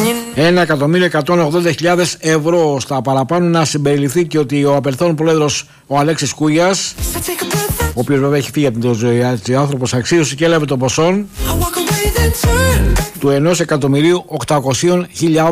1.180.000 ευρώ. Στα παραπάνω να συμπεριληφθεί και ότι ο απερθών πρόεδρος ο Αλέξης Κούγιας, ο οποίος βέβαια έχει φύγει από την ζωή, άνθρωπος αξίωση, και έλαβε το ποσό του 1.800.000